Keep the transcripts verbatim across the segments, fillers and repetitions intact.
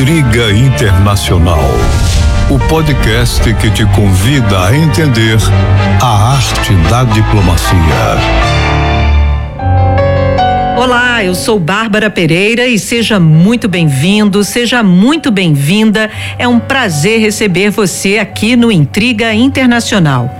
Intriga Internacional, o podcast que te convida a entender a arte da diplomacia. Olá, eu sou Bárbara Pereira e seja muito bem-vindo, seja muito bem-vinda. É um prazer receber você aqui no Intriga Internacional.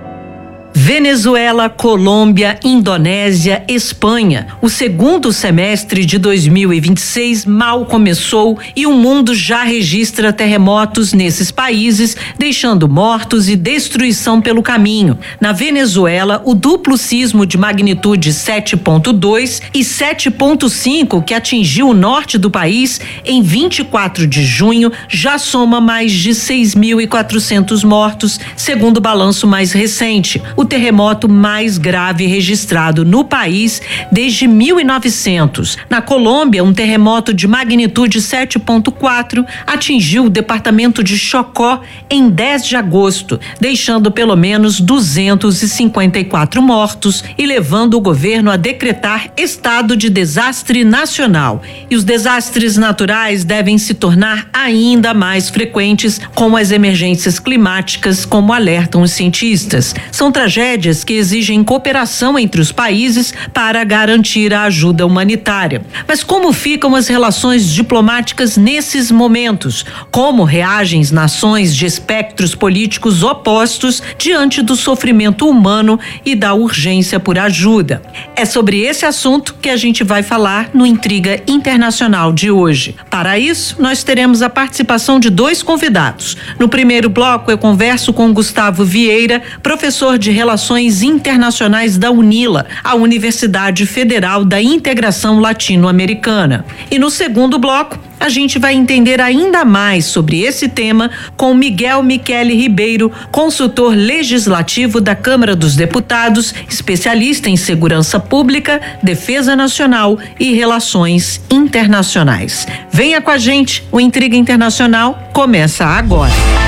Venezuela, Colômbia, Indonésia, Espanha. O segundo semestre de dois mil e vinte e seis mal começou e o mundo já registra terremotos nesses países, deixando mortos e destruição pelo caminho. Na Venezuela, o duplo sismo de magnitude sete ponto dois e sete ponto cinco que atingiu o norte do país em vinte e quatro de junho já soma mais de seis mil e quatrocentos mortos, segundo o balanço mais recente. O terremoto mais grave registrado no país desde mil e novecentos. Na Colômbia, um terremoto de magnitude sete ponto quatro atingiu o departamento de Chocó em dez de agosto, deixando pelo menos duzentos e cinquenta e quatro mortos e levando o governo a decretar estado de desastre nacional. E os desastres naturais devem se tornar ainda mais frequentes com as emergências climáticas, como alertam os cientistas. São tragédias que exigem cooperação entre os países para garantir a ajuda humanitária. Mas como ficam as relações diplomáticas nesses momentos? Como reagem as nações de espectros políticos opostos diante do sofrimento humano e da urgência por ajuda? É sobre esse assunto que a gente vai falar no Intriga Internacional de hoje. Para isso, nós teremos a participação de dois convidados. No primeiro bloco, eu converso com Gustavo Vieira, professor de Relações Internacionais da UNILA, a Universidade Federal da Integração Latino-Americana. E no segundo bloco, a gente vai entender ainda mais sobre esse tema com Miguel Michele Ribeiro, consultor legislativo da Câmara dos Deputados, especialista em segurança pública, defesa nacional e relações internacionais. Venha com a gente, o Intriga Internacional começa agora.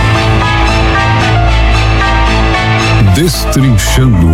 Destrinchando.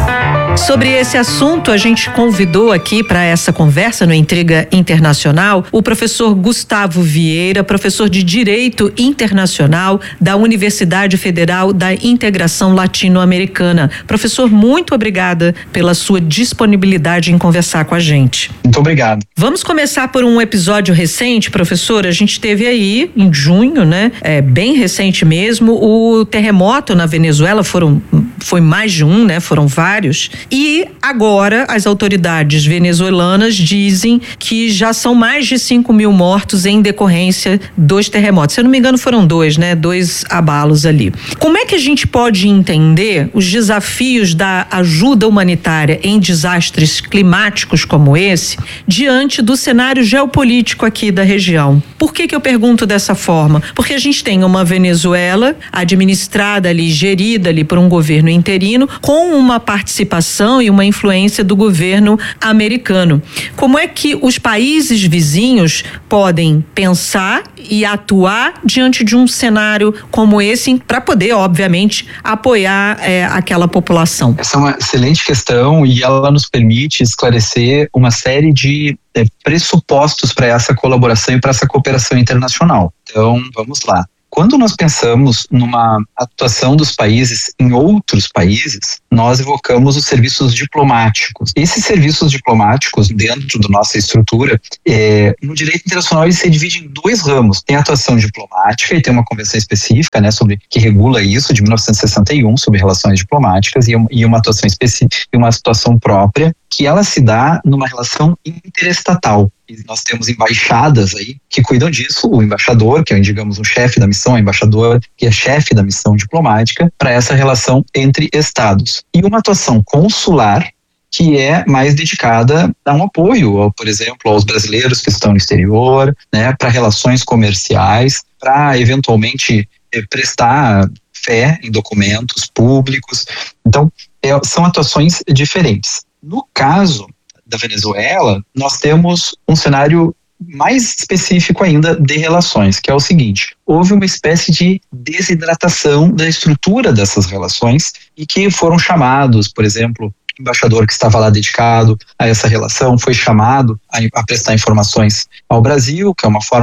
Sobre esse assunto, a gente convidou aqui para essa conversa no Intriga Internacional o professor Gustavo Vieira, professor de Direito Internacional da Universidade Federal da Integração Latino-Americana. Professor, muito obrigada pela sua disponibilidade em conversar com a gente. Muito obrigado. Vamos começar por um episódio recente, professor. A gente teve aí, em junho, né? É, bem recente mesmo, o terremoto na Venezuela. Foram, foi mais de um, né? Foram vários. E agora as autoridades venezuelanas dizem que já são mais de cinco mil mortos em decorrência dos terremotos. Se eu não me engano, foram dois, né? Dois abalos ali. Como é que a gente pode entender os desafios da ajuda humanitária em desastres climáticos como esse, diante do cenário geopolítico aqui da região? Por que que eu pergunto dessa forma? Porque a gente tem uma Venezuela administrada ali, gerida ali por um governo interino, com uma participação e uma influência do governo americano. Como é que os países vizinhos podem pensar e atuar diante de um cenário como esse para poder, obviamente, apoiar é, aquela população? Essa é uma excelente questão e ela nos permite esclarecer uma série de é, pressupostos para essa colaboração e para essa cooperação internacional. Então, vamos lá. Quando nós pensamos numa atuação dos países em outros países, nós evocamos os serviços diplomáticos. Esses serviços diplomáticos, dentro da nossa estrutura, é, no direito internacional, ele se divide em dois ramos. Tem a atuação diplomática e tem uma convenção específica, né, sobre, que regula isso, de mil novecentos e sessenta e um, sobre relações diplomáticas, e, e uma atuação específica e uma situação própria, que ela se dá numa relação interestatal. E nós temos embaixadas aí que cuidam disso, o embaixador, que é, digamos, o chefe da missão, o embaixador, que é chefe da missão diplomática, para essa relação entre estados. E uma atuação consular, que é mais dedicada a um apoio, por exemplo, aos brasileiros que estão no exterior, né, para relações comerciais, para eventualmente prestar fé em documentos públicos. Então, é, são atuações diferentes. No caso da Venezuela, nós temos um cenário mais específico ainda de relações, que é o seguinte: houve uma espécie de desidratação da estrutura dessas relações e que foram chamados, por exemplo, o embaixador que estava lá dedicado a essa relação foi chamado a, a prestar informações ao Brasil, que é uma forma de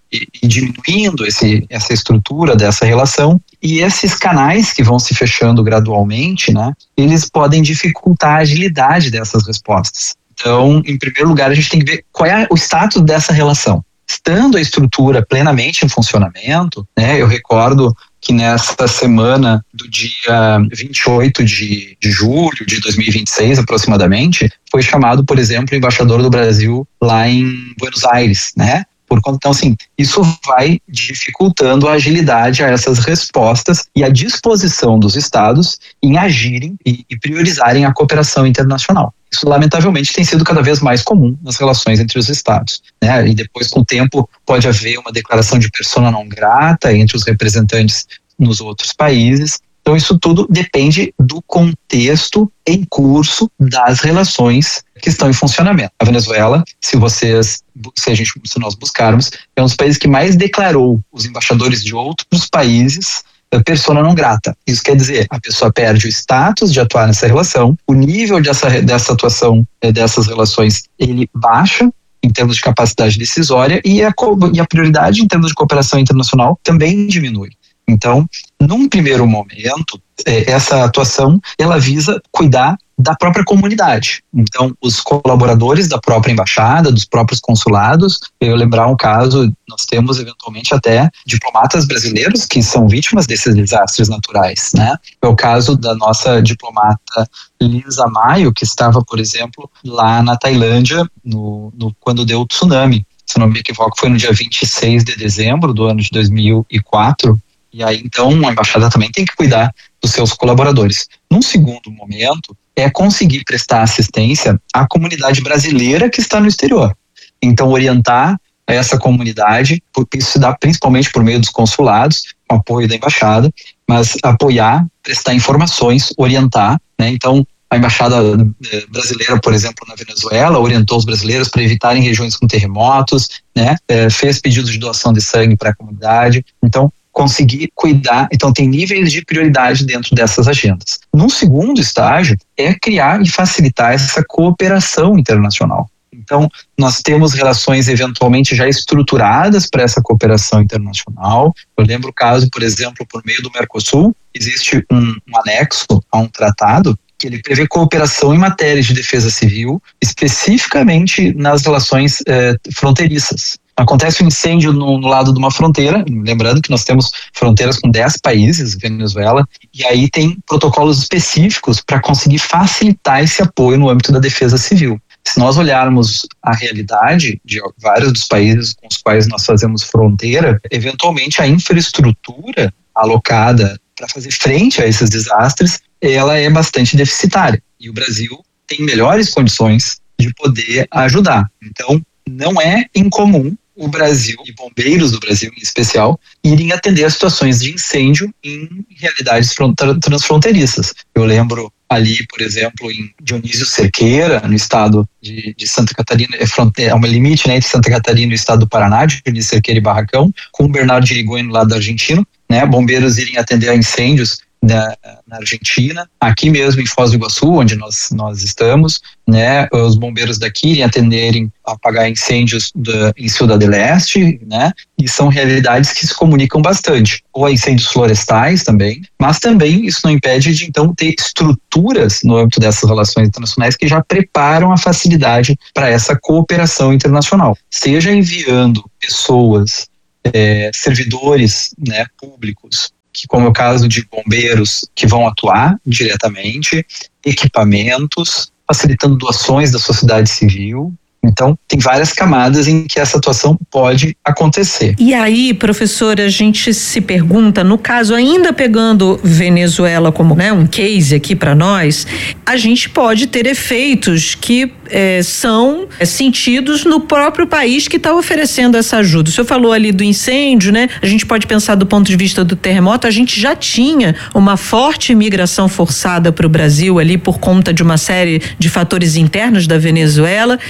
e, e diminuindo esse, essa estrutura dessa relação, e esses canais que vão se fechando gradualmente, né, eles podem dificultar a agilidade dessas respostas. Então, em primeiro lugar, a gente tem que ver qual é o status dessa relação. Estando a estrutura plenamente em funcionamento, né, eu recordo que nessa semana do dia vinte e oito de julho de dois mil e vinte e seis, aproximadamente, foi chamado, por exemplo, o embaixador do Brasil lá em Buenos Aires, né? Por conta, então, assim, isso vai dificultando a agilidade a essas respostas e a disposição dos estados em agirem e, e priorizarem a cooperação internacional. Isso, lamentavelmente, tem sido cada vez mais comum nas relações entre os estados, né? E depois, com o tempo, pode haver uma declaração de persona não grata entre os representantes nos outros países. Então, isso tudo depende do contexto em curso das relações que estão em funcionamento. A Venezuela, se vocês, se a gente, se nós buscarmos, é um dos países que mais declarou os embaixadores de outros países persona não grata. Isso quer dizer, a pessoa perde o status de atuar nessa relação, o nível dessa, dessa atuação, dessas relações, ele baixa em termos de capacidade decisória e a, e a prioridade em termos de cooperação internacional também diminui. Então, num primeiro momento, essa atuação, ela visa cuidar da própria comunidade. Então, os colaboradores da própria embaixada, dos próprios consulados, eu lembrar um caso, nós temos eventualmente até diplomatas brasileiros que são vítimas desses desastres naturais, né? É o caso da nossa diplomata Lisa Maio, que estava, por exemplo, lá na Tailândia, no, no, quando deu o tsunami. Se não me equivoco, foi no dia vinte e seis de dezembro do ano de dois mil e quatro, e aí, então, a embaixada também tem que cuidar dos seus colaboradores. Num segundo momento, é conseguir prestar assistência à comunidade brasileira que está no exterior. Então, orientar essa comunidade, porque isso se dá principalmente por meio dos consulados, com apoio da embaixada, mas apoiar, prestar informações, orientar, né? Então, a embaixada brasileira, por exemplo, na Venezuela, orientou os brasileiros para evitarem regiões com terremotos, né? Fez pedidos de doação de sangue para a comunidade. Então, conseguir cuidar, então tem níveis de prioridade dentro dessas agendas. No segundo estágio, é criar e facilitar essa cooperação internacional. Então, nós temos relações eventualmente já estruturadas para essa cooperação internacional. Eu lembro o caso, por exemplo, por meio do Mercosul, existe um, um anexo a um tratado que ele prevê cooperação em matéria de defesa civil, especificamente nas relações eh, fronteiriças. Acontece um incêndio no, no lado de uma fronteira, lembrando que nós temos fronteiras com dez países, Venezuela, e aí tem protocolos específicos para conseguir facilitar esse apoio no âmbito da defesa civil. Se nós olharmos a realidade de vários dos países com os quais nós fazemos fronteira, eventualmente a infraestrutura alocada para fazer frente a esses desastres, ela é bastante deficitária. E o Brasil tem melhores condições de poder ajudar. Então, não é incomum o Brasil, e bombeiros do Brasil em especial, irem atender a situações de incêndio em realidades transfronteiriças. Eu lembro ali, por exemplo, em Dionísio Cerqueira, no estado de, de Santa Catarina, é, fronteira, é uma limite, né, entre Santa Catarina e o estado do Paraná, de Dionísio Cerqueira e Barracão, com o Bernardo de Irigoyen, lá da Argentina, né, bombeiros irem atender a incêndios Na, na Argentina, aqui mesmo em Foz do Iguaçu, onde nós, nós estamos, né, os bombeiros daqui irem atenderem a apagar incêndios da, em Ciudad del Este, né, e são realidades que se comunicam bastante, ou incêndios florestais também, mas também isso não impede de então ter estruturas no âmbito dessas relações internacionais que já preparam a facilidade para essa cooperação internacional, seja enviando pessoas, é, servidores, né, públicos, que, como é o caso de bombeiros que vão atuar diretamente, equipamentos, facilitando doações da sociedade civil. Então, tem várias camadas em que essa atuação pode acontecer. E aí, professora, a gente se pergunta, no caso, ainda pegando Venezuela como, né, um case aqui para nós, a gente pode ter efeitos que é, são é, sentidos no próprio país que está oferecendo essa ajuda. O senhor falou ali do incêndio, né? A gente pode pensar do ponto de vista do terremoto, a gente já tinha uma forte imigração forçada para o Brasil ali por conta de uma série de fatores internos da Venezuela, e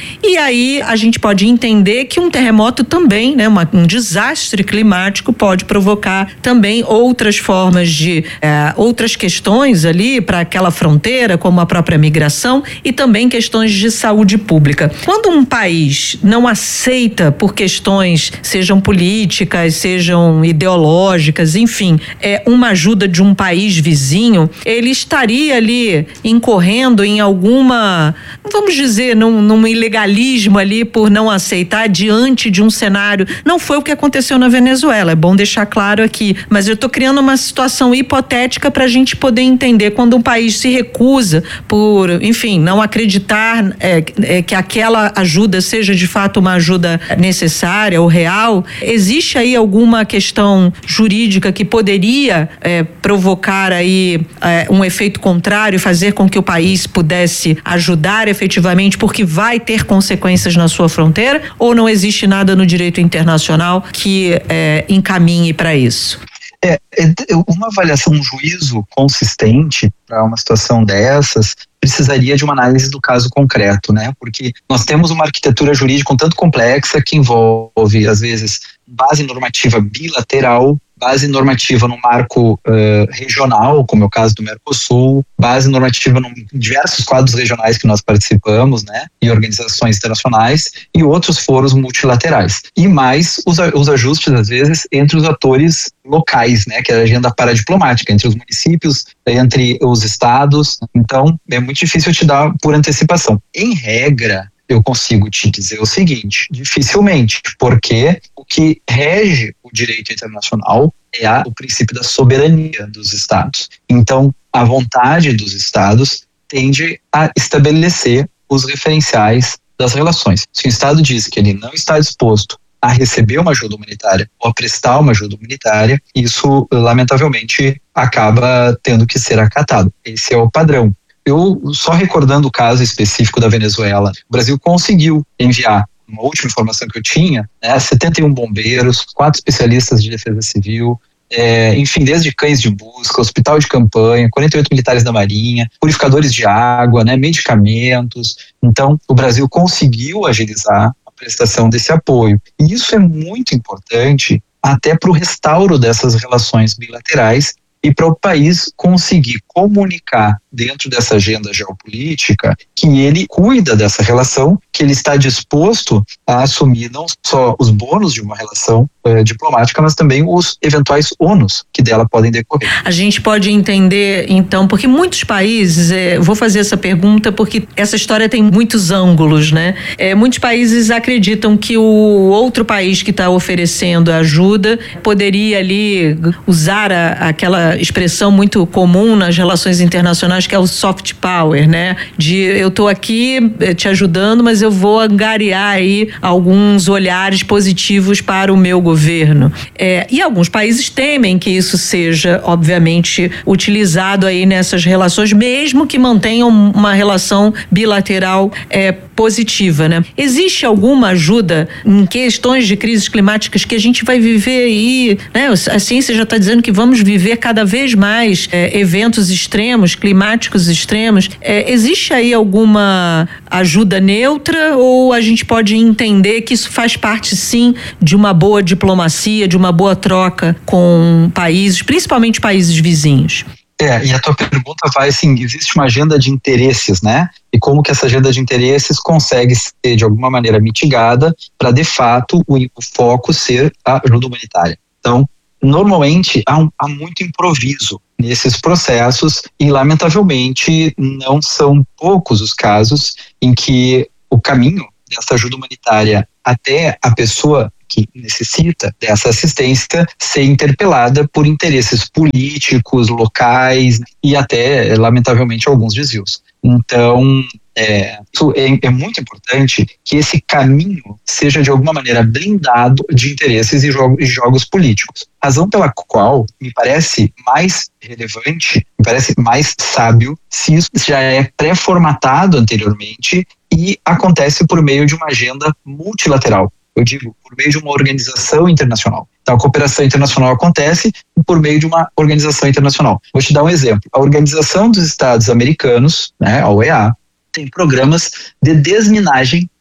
aí a gente pode entender que um terremoto também, né, uma, um desastre climático pode provocar também outras formas de, é, outras questões ali para aquela fronteira, como a própria migração e também questões de saúde pública. Quando um país não aceita por questões, sejam políticas, sejam ideológicas, enfim, é uma ajuda de um país vizinho, ele estaria ali incorrendo em alguma, vamos dizer, num, num ilegalismo ali por não aceitar diante de um cenário. Não foi o que aconteceu na Venezuela, é bom deixar claro aqui, mas eu estou criando uma situação hipotética para a gente poder entender quando um país se recusa por, enfim, não acreditar é, é, que aquela ajuda seja de fato uma ajuda necessária ou real. Existe aí alguma questão jurídica que poderia é, provocar aí é, um efeito contrário, fazer com que o país pudesse ajudar efetivamente porque vai ter consequências na sua fronteira, ou não existe nada no direito internacional que é, encaminhe para isso? É, uma avaliação, um juízo consistente para uma situação dessas precisaria de uma análise do caso concreto, né? Porque nós temos uma arquitetura jurídica um tanto complexa que envolve, às vezes, base normativa bilateral, base normativa no marco uh, regional, como é o caso do Mercosul, base normativa em diversos quadros regionais que nós participamos, né, e organizações internacionais, e outros foros multilaterais. E mais os, os ajustes, às vezes, entre os atores locais, né, que é a agenda paradiplomática, entre os municípios, entre os estados. Então, é muito difícil te dar por antecipação. Em regra, eu consigo te dizer o seguinte, dificilmente, porque o que rege o direito internacional é a, o princípio da soberania dos estados. Então, a vontade dos estados tende a estabelecer os referenciais das relações. Se o estado diz que ele não está disposto a receber uma ajuda humanitária ou a prestar uma ajuda humanitária, isso, lamentavelmente, acaba tendo que ser acatado. Esse é o padrão. Eu, só recordando o caso específico da Venezuela, o Brasil conseguiu enviar, uma última informação que eu tinha, né, setenta e um bombeiros, quatro especialistas de defesa civil, é, enfim, desde cães de busca, hospital de campanha, quarenta e oito militares da Marinha, purificadores de água, né, medicamentos. Então, o Brasil conseguiu agilizar a prestação desse apoio. E isso é muito importante até para o restauro dessas relações bilaterais e para o país conseguir comunicar dentro dessa agenda geopolítica que ele cuida dessa relação, que ele está disposto a assumir não só os bônus de uma relação eh, diplomática, mas também os eventuais ônus que dela podem decorrer. A gente pode entender, então, porque muitos países, eh, vou fazer essa pergunta porque essa história tem muitos ângulos, né? Eh, muitos países acreditam que o outro país que está oferecendo ajuda poderia ali usar a, aquela expressão muito comum nas relações internacionais, que é o soft power, né? De eu tô aqui te ajudando, mas eu vou angariar aí alguns olhares positivos para o meu governo. É, e alguns países temem que isso seja, obviamente, utilizado aí nessas relações, mesmo que mantenham uma relação bilateral é, positiva, né? Existe alguma ajuda em questões de crises climáticas que a gente vai viver aí, né? A ciência já está dizendo que vamos viver cada vez mais é, eventos extremos, climáticos extremos. É, existe aí alguma ajuda neutra ou a gente pode entender que isso faz parte, sim, de uma boa diplomacia, de uma boa troca com países, principalmente países vizinhos? É, e a tua pergunta vai assim, existe uma agenda de interesses, né? E como que essa agenda de interesses consegue ser de alguma maneira mitigada para de fato o, o foco ser a ajuda humanitária. Então, normalmente há, um, há muito improviso nesses processos e lamentavelmente não são poucos os casos em que o caminho dessa ajuda humanitária até a pessoa que necessita dessa assistência ser interpelada por interesses políticos, locais e até, lamentavelmente, alguns desvios. Então, é, isso é, é muito importante que esse caminho seja, de alguma maneira, blindado de interesses e, jogo, e jogos políticos. Razão pela qual me parece mais relevante, me parece mais sábio, se isso já é pré-formatado anteriormente e acontece por meio de uma agenda multilateral. Eu digo, por meio de uma organização internacional. Então, a cooperação internacional acontece por meio de uma organização internacional. Vou te dar um exemplo. A Organização dos Estados Americanos, né, a O E A, tem programas de desminagem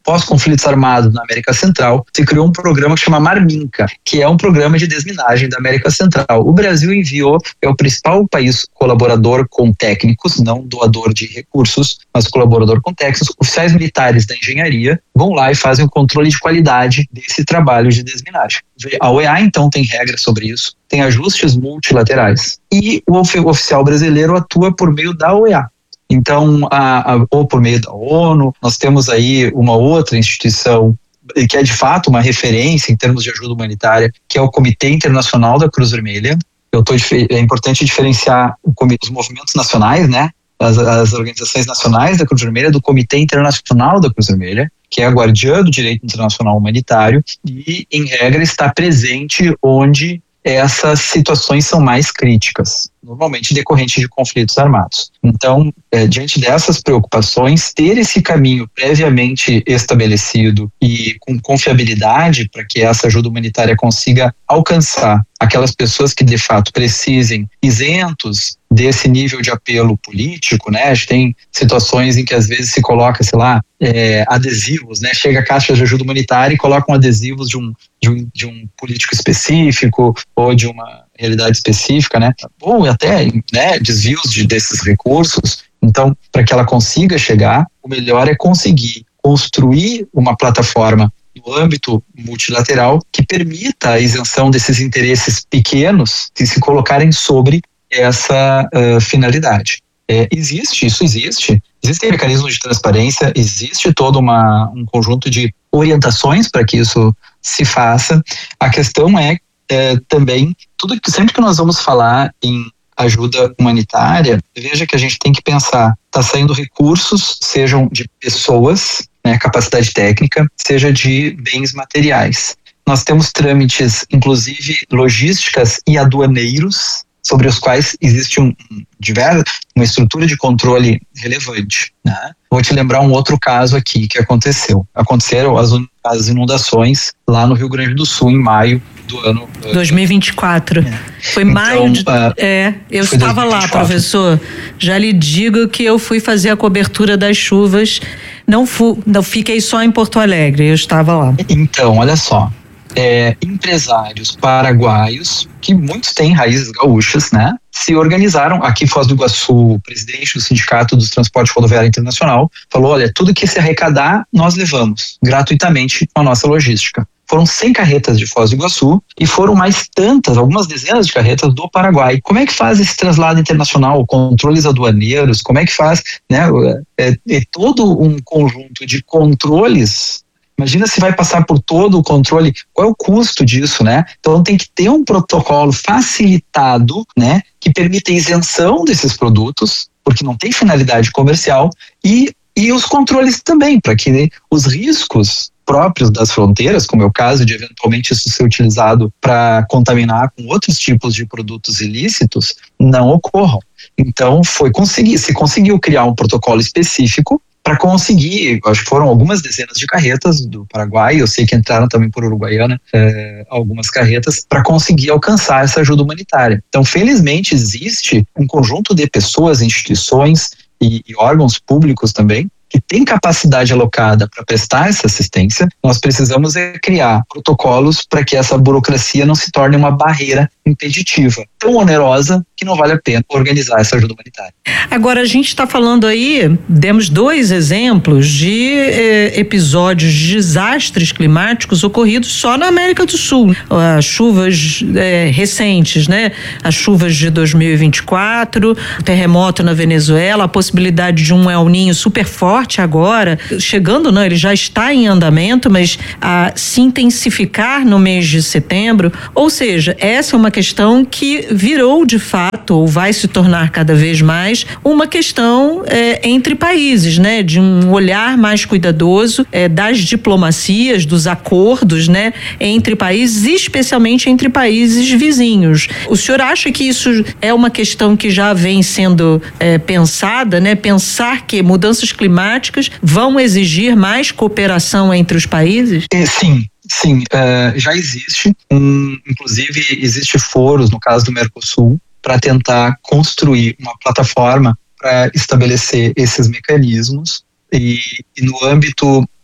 pós-conflitos armados na América Central, se criou um programa que chama Marminca, que é um programa de desminagem da América Central. O Brasil enviou, é o principal país colaborador com técnicos, não doador de recursos, mas colaborador com técnicos. Oficiais militares da engenharia vão lá e fazem o controle de qualidade desse trabalho de desminagem. A O E A, então, tem regras sobre isso, tem ajustes multilaterais. E o oficial brasileiro atua por meio da O E A. Então, a, a, ou por meio da ONU, nós temos aí uma outra instituição que é de fato uma referência em termos de ajuda humanitária, que é o Comitê Internacional da Cruz Vermelha. Eu tô, é importante diferenciar o, os movimentos nacionais, né? As, as organizações nacionais da Cruz Vermelha do Comitê Internacional da Cruz Vermelha, que é a guardiã do direito internacional humanitário e, em regra, está presente onde essas situações são mais críticas, normalmente decorrentes de conflitos armados. Então, é, diante dessas preocupações, ter esse caminho previamente estabelecido e com confiabilidade para que essa ajuda humanitária consiga alcançar aquelas pessoas que de fato precisem, isentos desse nível de apelo político, né? A gente tem situações em que às vezes se coloca, sei lá, é, adesivos, né? Chega a caixa de ajuda humanitária e colocam adesivos de um, de um, de um político específico ou de uma realidade específica, né? Ou até, né, desvios de, desses recursos. Então, para que ela consiga chegar, o melhor é conseguir construir uma plataforma no âmbito multilateral que permita a isenção desses interesses pequenos de se colocarem sobre essa uh, finalidade. É, existe, isso existe, existem mecanismos de transparência, existe todo uma, um conjunto de orientações para que isso se faça. A questão é, é também, tudo que, sempre que nós vamos falar em ajuda humanitária, veja que a gente tem que pensar, está saindo recursos, sejam de pessoas, né, capacidade técnica, seja de bens materiais. Nós temos trâmites, inclusive logísticas e aduaneiros, sobre os quais existe um, um, diverso, uma estrutura de controle relevante, né? Vou te lembrar um outro caso aqui que aconteceu. Aconteceram as, as inundações lá no Rio Grande do Sul em maio do ano... dois mil e vinte e quatro. É. Foi então, maio de... Uh, é, eu estava lá, professor. Já lhe digo que eu fui fazer a cobertura das chuvas. Não, fui, não fiquei só em Porto Alegre, eu estava lá. Então, olha só. É, empresários paraguaios, que muitos têm raízes gaúchas, né, se organizaram. Aqui em Foz do Iguaçu, o presidente do Sindicato dos Transportes Rodoviário Internacional falou, olha, tudo que se arrecadar, nós levamos gratuitamente com a nossa logística. Foram cem carretas de Foz do Iguaçu e foram mais tantas, algumas dezenas de carretas do Paraguai. Como é que faz esse traslado internacional, controles aduaneiros, como é que faz, né, é, é todo um conjunto de controles. Imagina se vai passar por todo o controle, qual é o custo disso, né? Então tem que ter um protocolo facilitado, né, que permita a isenção desses produtos, porque não tem finalidade comercial, e, e os controles também, para que, né, os riscos próprios das fronteiras, como é o caso de eventualmente isso ser utilizado para contaminar com outros tipos de produtos ilícitos, não ocorram. Então foi conseguir, se conseguiu criar um protocolo específico para conseguir, acho que foram algumas dezenas de carretas do Paraguai, eu sei que entraram também por Uruguaiana, é, algumas carretas, para conseguir alcançar essa ajuda humanitária. Então, felizmente, existe um conjunto de pessoas, instituições e, e órgãos públicos também, que tem capacidade alocada para prestar essa assistência. Nós precisamos é criar protocolos para que essa burocracia não se torne uma barreira impeditiva, tão onerosa que não vale a pena organizar essa ajuda humanitária. Agora, a gente está falando aí, demos dois exemplos de eh, episódios de desastres climáticos ocorridos só na América do Sul. As chuvas eh, recentes, né? As chuvas de dois mil e vinte e quatro, o terremoto na Venezuela, a possibilidade de um El Niño super forte agora, chegando, não, ele já está em andamento, mas a se intensificar no mês de setembro. Ou seja, essa é uma questão que virou de fato, ou vai se tornar cada vez mais, uma questão é, entre países, né? De um olhar mais cuidadoso é, das diplomacias, dos acordos, né? Entre países, especialmente entre países vizinhos. O senhor acha que isso é uma questão que já vem sendo é, pensada, né? Pensar que mudanças climáticas vão exigir mais cooperação entre os países? É, sim. Sim, uh, já existe, um, inclusive existe foros, no caso do Mercosul, para tentar construir uma plataforma para estabelecer esses mecanismos e, e no âmbito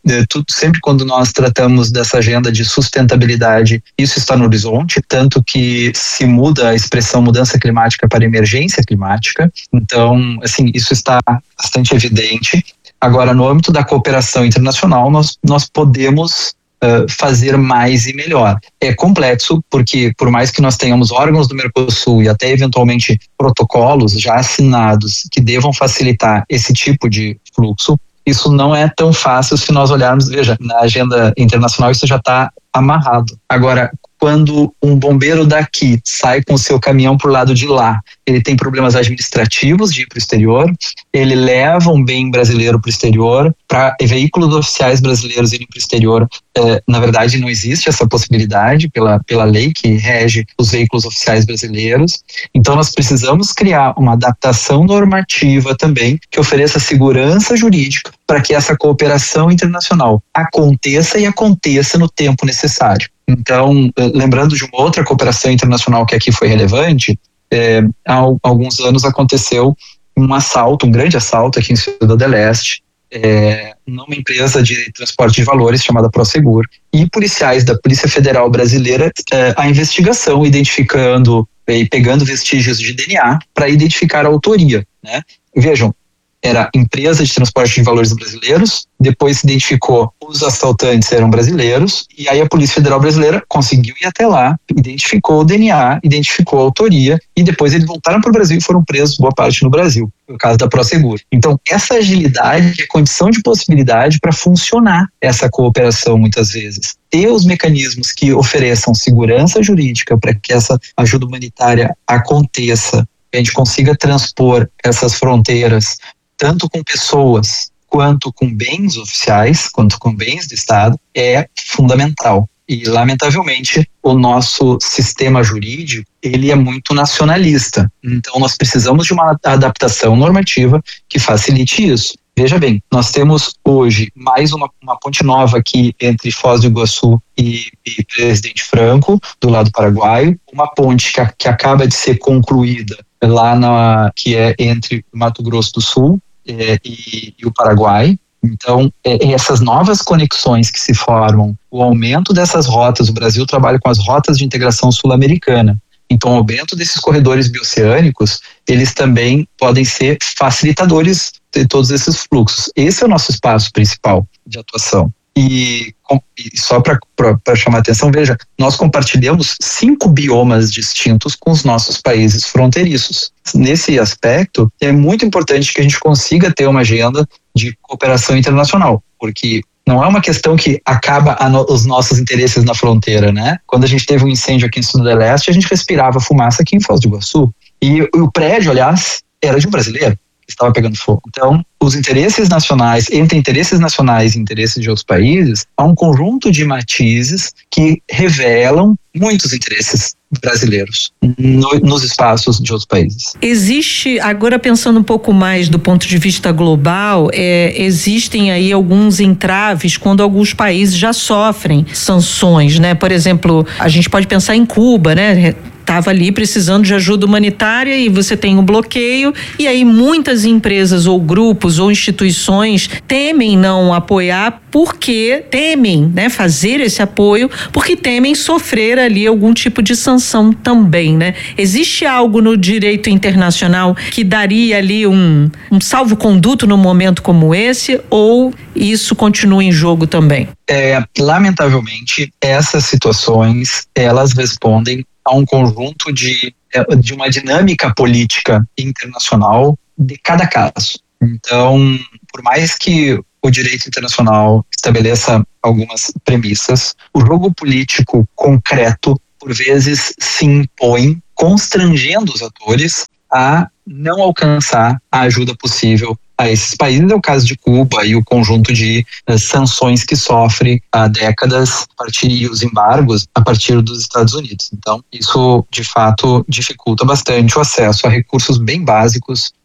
é, tudo, sempre quando nós tratamos dessa agenda de sustentabilidade, isso está no horizonte, tanto que se muda a expressão mudança climática para emergência climática. Então, assim, isso está bastante evidente. Agora, no âmbito da cooperação internacional, nós, nós podemos Uh, fazer mais e melhor. É complexo porque, por mais que nós tenhamos órgãos do Mercosul e até eventualmente protocolos já assinados que devam facilitar esse tipo de fluxo, isso não é tão fácil se nós olharmos, veja, na agenda internacional isso já está amarrado. Agora, quando um bombeiro daqui sai com o seu caminhão para o lado de lá, ele tem problemas administrativos de ir para o exterior, ele leva um bem brasileiro para o exterior, para veículos oficiais brasileiros irem para o exterior, eh, na verdade não existe essa possibilidade pela, pela lei que rege os veículos oficiais brasileiros. Então nós precisamos criar uma adaptação normativa também que ofereça segurança jurídica para que essa cooperação internacional aconteça e aconteça no tempo necessário. Então, lembrando de uma outra cooperação internacional que aqui foi relevante, é, há alguns anos aconteceu um assalto, um grande assalto aqui em Ciudad del Este, é, numa empresa de transporte de valores chamada Prosegur, e policiais da Polícia Federal Brasileira, é, a investigação, identificando e pegando vestígios de D N A para identificar a autoria, né? Vejam, era empresa de transporte de valores brasileiros, depois se identificou os assaltantes eram brasileiros, e aí a Polícia Federal Brasileira conseguiu ir até lá, identificou o D N A, identificou a autoria, e depois eles voltaram para o Brasil e foram presos, boa parte no Brasil, no caso da Prosegur. Então, essa agilidade é condição de possibilidade para funcionar essa cooperação muitas vezes. Ter os mecanismos que ofereçam segurança jurídica para que essa ajuda humanitária aconteça, que a gente consiga transpor essas fronteiras tanto com pessoas, quanto com bens oficiais, quanto com bens do Estado, é fundamental. E, lamentavelmente, o nosso sistema jurídico, ele é muito nacionalista. Então, nós precisamos de uma adaptação normativa que facilite isso. Veja bem, nós temos hoje mais uma, uma ponte nova aqui entre Foz do Iguaçu e, e Presidente Franco, do lado paraguaio, uma ponte que, a, que acaba de ser concluída lá na, que é entre Mato Grosso do Sul é, e, e o Paraguai. Então, é, essas novas conexões que se formam, o aumento dessas rotas, o Brasil trabalha com as rotas de integração sul-americana. Então, o aumento desses corredores bioceânicos, eles também podem ser facilitadores de todos esses fluxos. Esse é o nosso espaço principal de atuação. E, e só para chamar a atenção, veja, nós compartilhamos cinco biomas distintos com os nossos países fronteiriços. Nesse aspecto, é muito importante que a gente consiga ter uma agenda de cooperação internacional, porque não é uma questão que acaba a no, os nossos interesses na fronteira, né? Quando a gente teve um incêndio aqui em Ciudad del Este, a gente respirava fumaça aqui em Foz do Iguaçu. E, e o prédio, aliás, era de um brasileiro que estava pegando fogo. Então, os interesses nacionais, entre interesses nacionais e interesses de outros países, há um conjunto de matizes que revelam muitos interesses brasileiros no, nos espaços de outros países. Existe, agora pensando um pouco mais do ponto de vista global, é, existem aí alguns entraves quando alguns países já sofrem sanções, né? Por exemplo, a gente pode pensar em Cuba, né? Estava ali precisando de ajuda humanitária e você tem um bloqueio, e aí muitas empresas ou grupos ou instituições temem não apoiar porque temem, né, fazer esse apoio, porque temem sofrer ali algum tipo de sanção também, né? Existe algo no direito internacional que daria ali um, um salvo-conduto num momento como esse, ou isso continua em jogo também? É, lamentavelmente, essas situações, elas respondem a um conjunto de, de uma dinâmica política internacional de cada caso. Então, por mais que o direito internacional estabeleça algumas premissas, o jogo político concreto, por vezes, se impõe, constrangendo os atores a não alcançar a ajuda possível a esses países. É o caso de Cuba e o conjunto de uh, sanções que sofre há décadas a partir e os embargos a partir dos Estados Unidos. Então, isso de fato dificulta bastante o acesso a recursos bem básicos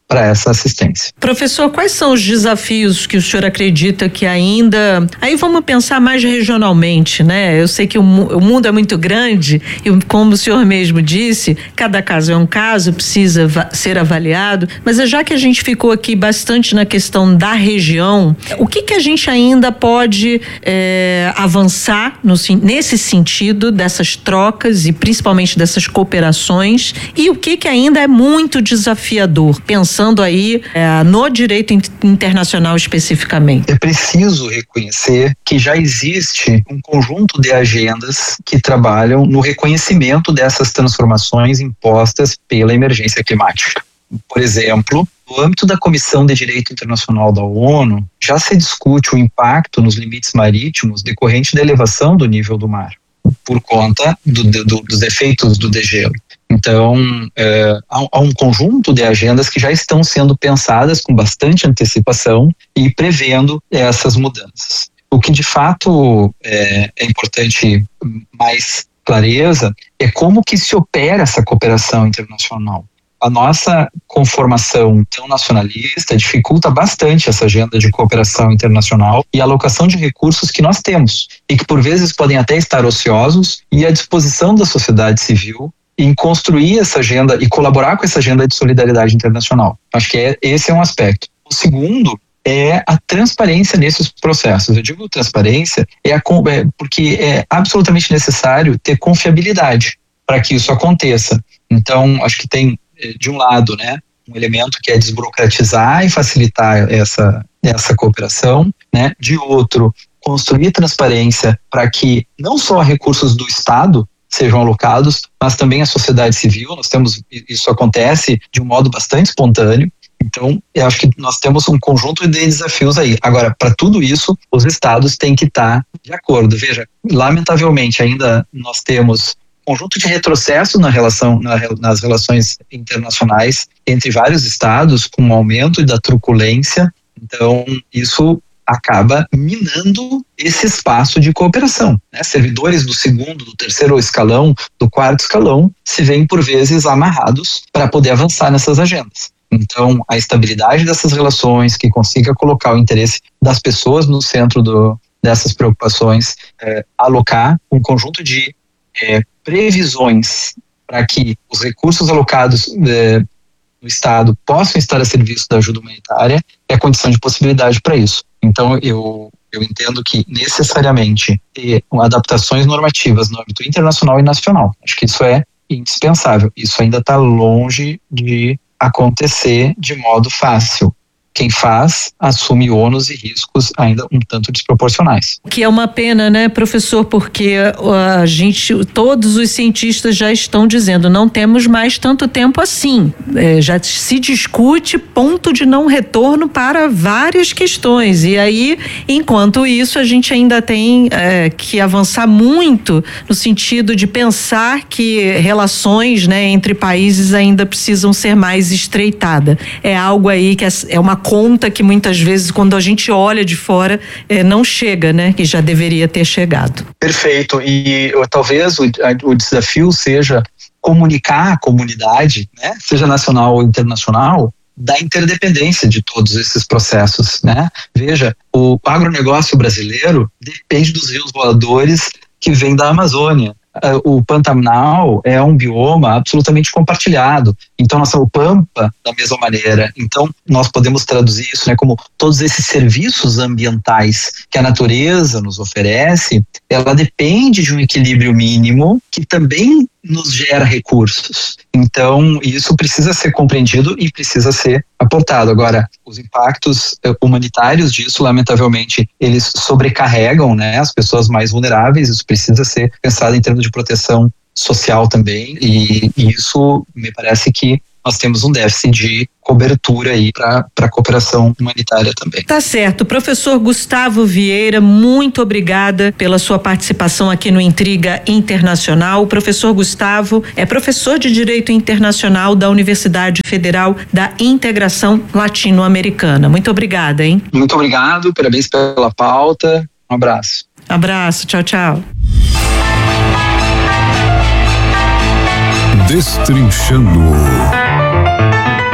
para essa assistência. Professor, quais são os desafios que o senhor acredita que ainda... Aí vamos pensar mais regionalmente, né? Eu sei que o, o mundo é muito grande e, como o senhor mesmo disse, cada caso é um caso, precisa va- ser avaliado, mas já que a gente ficou aqui bastante na questão da região, o que que a gente ainda pode é, avançar no, nesse sentido dessas trocas e principalmente dessas cooperações, e o que que ainda é muito desafiador, pensando Pensando aí é, no direito internacional especificamente? É preciso reconhecer que já existe um conjunto de agendas que trabalham no reconhecimento dessas transformações impostas pela emergência climática. Por exemplo, no âmbito da Comissão de Direito Internacional da ONU, já se discute o impacto nos limites marítimos decorrente da elevação do nível do mar, por conta do, do, dos efeitos do degelo. Então, é, há, há um conjunto de agendas que já estão sendo pensadas com bastante antecipação e prevendo essas mudanças. O que de fato é, é importante mais clareza é como que se opera essa cooperação internacional. A nossa conformação tão nacionalista dificulta bastante essa agenda de cooperação internacional e a alocação de recursos que nós temos e que por vezes podem até estar ociosos e à disposição da sociedade civil em construir essa agenda e colaborar com essa agenda de solidariedade internacional. Acho que é, esse é um aspecto. O segundo é a transparência nesses processos. Eu digo transparência é, a, é porque é absolutamente necessário ter confiabilidade para que isso aconteça. Então, acho que tem, de um lado, né, um elemento que é desburocratizar e facilitar essa, essa cooperação, né? De outro, construir transparência para que não só recursos do Estado sejam alocados, mas também a sociedade civil. Nós temos, isso acontece de um modo bastante espontâneo. Então, eu acho que nós temos um conjunto de desafios aí. Agora, para tudo isso, os estados têm que estar de acordo. Veja, lamentavelmente ainda nós temos um conjunto de retrocesso na relação, na, nas relações internacionais entre vários estados, com um aumento da truculência. Então, isso acaba minando esse espaço de cooperação, né? Servidores do segundo, do terceiro escalão, do quarto escalão, se veem por vezes amarrados para poder avançar nessas agendas. Então, a estabilidade dessas relações, que consiga colocar o interesse das pessoas no centro do, dessas preocupações, é, alocar um conjunto de é, previsões para que os recursos alocados é, no Estado possam estar a serviço da ajuda humanitária, é a condição de possibilidade para isso. Então, eu, eu entendo que necessariamente ter adaptações normativas no âmbito internacional e nacional, acho que isso é indispensável. Isso ainda está longe de acontecer de modo fácil. Quem faz assume ônus e riscos ainda um tanto desproporcionais. Que é uma pena, né, professor, porque a gente, todos os cientistas já estão dizendo, não temos mais tanto tempo assim. É, já se discute ponto de não retorno para várias questões. E aí, enquanto isso, a gente ainda tem é, que avançar muito no sentido de pensar que relações, né, entre países ainda precisam ser mais estreitadas. É algo aí que é, é uma conta que muitas vezes, quando a gente olha de fora, eh, não chega, né? Que já deveria ter chegado. Perfeito. E talvez o, o desafio seja comunicar à comunidade, né? Seja nacional ou internacional, da interdependência de todos esses processos, né? Veja, o agronegócio brasileiro depende dos rios voadores que vêm da Amazônia. O Pantanal é um bioma absolutamente compartilhado. Então, nossa, o Pampa, da mesma maneira. Então, nós podemos traduzir isso, né, como todos esses serviços ambientais que a natureza nos oferece, ela depende de um equilíbrio mínimo que também nos gera recursos. Então, isso precisa ser compreendido e precisa ser aportado. Agora, os impactos humanitários disso, lamentavelmente, eles sobrecarregam, né, as pessoas mais vulneráveis. Isso precisa ser pensado em termos de proteção social também, e, e isso me parece que nós temos um déficit de cobertura aí para a cooperação humanitária também. Tá certo. Professor Gustavo Vieira, muito obrigada pela sua participação aqui no Intriga Internacional. O professor Gustavo é professor de Direito Internacional da Universidade Federal da Integração Latino-Americana. Muito obrigada, hein? Muito obrigado, parabéns pela pauta. Um abraço. Abraço, tchau, tchau. Destrinchando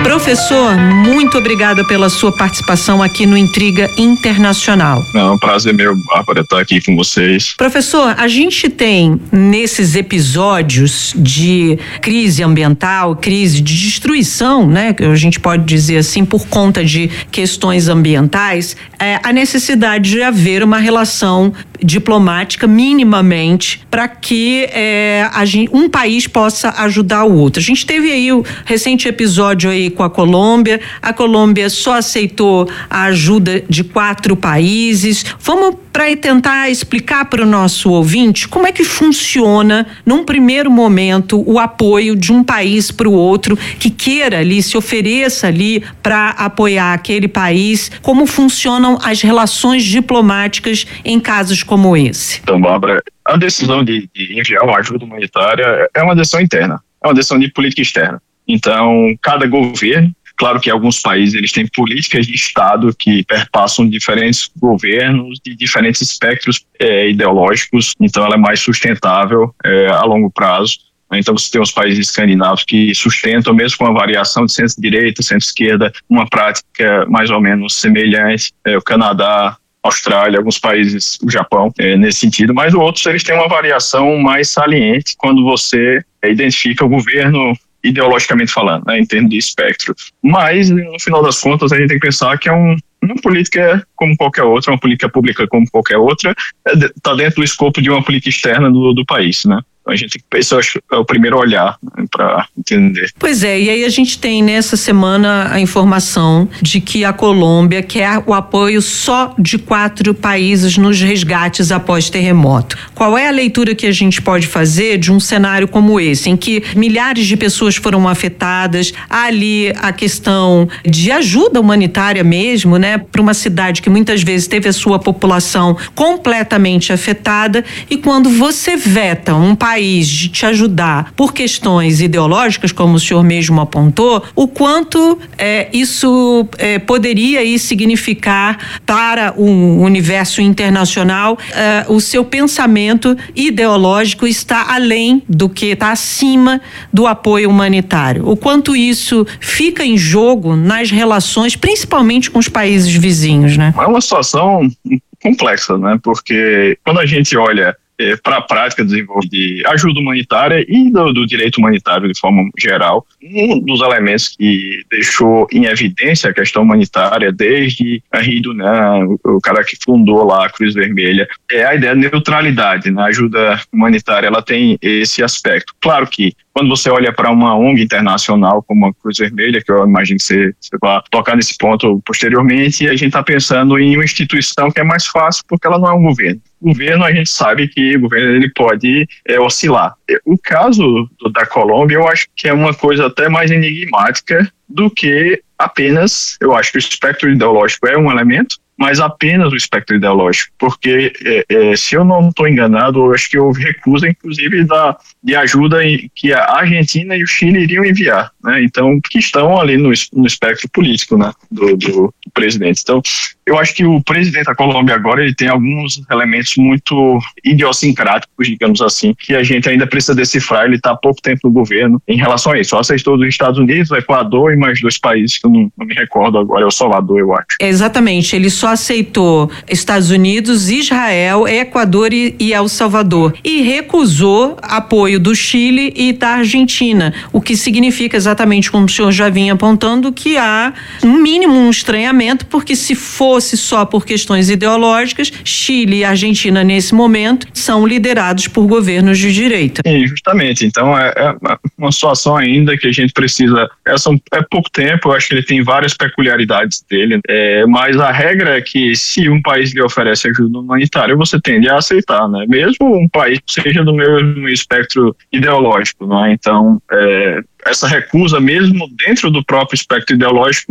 Professor, muito obrigada pela sua participação aqui no Intriga Internacional. É um prazer meu, Bárbara, estar aqui com vocês. Professor, a gente tem nesses episódios de crise ambiental, crise de destruição, né, que a gente pode dizer assim, por conta de questões ambientais, é, a necessidade de haver uma relação diplomática minimamente para que é, a gente, um país possa ajudar o outro. A gente teve aí o recente episódio aí com a Colômbia. A Colômbia só aceitou a ajuda de quatro países. Vamos para tentar explicar para o nosso ouvinte como é que funciona, num primeiro momento, o apoio de um país para o outro que queira ali, se ofereça ali para apoiar aquele país, como funcionam as relações diplomáticas em casos como esse. Então, Bárbara, a decisão de, de enviar uma ajuda humanitária é uma decisão interna, é uma decisão de política externa. Então, cada governo, claro que alguns países eles têm políticas de Estado que perpassam diferentes governos de diferentes espectros é, ideológicos, então ela é mais sustentável é, a longo prazo. Então você tem os países escandinavos que sustentam, mesmo com a variação de centro-direita, centro-esquerda, uma prática mais ou menos semelhante, é, o Canadá, Austrália, alguns países, o Japão, é, nesse sentido, mas outros eles têm uma variação mais saliente quando você é, identifica o governo ideologicamente falando, né, em termos de espectro. Mas, no final das contas, a gente tem que pensar que é um, uma política como qualquer outra, uma política pública como qualquer outra, está dentro do escopo de uma política externa do, do país, né? A gente tem que pensar, acho, é o primeiro olhar, né, para entender. Pois é, e aí a gente tem nessa semana a informação de que a Colômbia quer o apoio só de quatro países nos resgates após terremoto. Qual é a leitura que a gente pode fazer de um cenário como esse, em que milhares de pessoas foram afetadas, há ali a questão de ajuda humanitária mesmo, né, para uma cidade que muitas vezes teve a sua população completamente afetada, e quando você veta um país país de te ajudar por questões ideológicas, como o senhor mesmo apontou, o quanto é, isso é, poderia aí significar para o universo internacional é, o seu pensamento ideológico está além do que está acima do apoio humanitário. O quanto isso fica em jogo nas relações, principalmente com os países vizinhos, né? É uma situação complexa, né? Porque quando a gente olha para a prática de ajuda humanitária e do, do direito humanitário de forma geral, um dos elementos que deixou em evidência a questão humanitária desde Henri Dunant, o, o cara que fundou lá a Cruz Vermelha, é a ideia de neutralidade, né? A ajuda humanitária ela tem esse aspecto. Claro que quando você olha para uma O N G internacional como a Cruz Vermelha, que eu imagino que você, você vai tocar nesse ponto posteriormente, a gente está pensando em uma instituição que é mais fácil porque ela não é um governo. O governo, a gente sabe que o governo ele pode é, oscilar. O caso do, da Colômbia, eu acho que é uma coisa até mais enigmática do que apenas, eu acho que o espectro ideológico é um elemento, mas apenas o espectro ideológico, porque é, é, se eu não estou enganado, eu acho que houve recusa, inclusive, da, de ajuda em, que a Argentina e o Chile iriam enviar, né? Então, que estão ali no, no espectro político, né, do, do, do presidente. Então, eu acho que o presidente da Colômbia agora, ele tem alguns elementos muito idiosincráticos, digamos assim, que a gente ainda precisa decifrar. Ele está há pouco tempo no governo em relação a isso. Só aceitou dos Estados Unidos, o Equador e mais dois países que eu não, não me recordo agora, é o Salvador, eu acho. Exatamente, ele só aceitou Estados Unidos, Israel, Equador e, e El Salvador, e recusou apoio do Chile e da Argentina, o que significa exatamente como o senhor já vinha apontando, que há no mínimo um estranhamento, porque se fosse só por questões ideológicas, Chile e Argentina nesse momento são liderados por governos de direita. Sim, justamente, então é, é uma situação ainda que a gente precisa, é, são, é pouco tempo, eu acho que ele tem várias peculiaridades dele, é, mas a regra é que se um país lhe oferece ajuda humanitária, você tende a aceitar, né? Mesmo um país que seja do mesmo espectro ideológico, né? Então, é, essa recusa, mesmo dentro do próprio espectro ideológico,